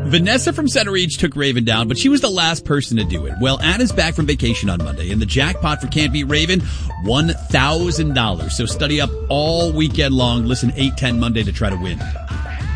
Vanessa from Center Ridge took Raven down, but she was the last person to do it. Well, Anna's back from vacation on Monday, and the jackpot for Can't Beat Raven, $1,000. So study up all weekend long. Listen 8-10 Monday to try to win.